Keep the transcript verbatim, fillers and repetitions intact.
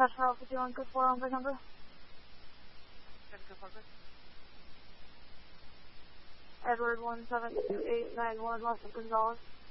Passenger Alpha two one, good four on big number. Good four, good. Edward one seven two eight nine one, West of Gonzales.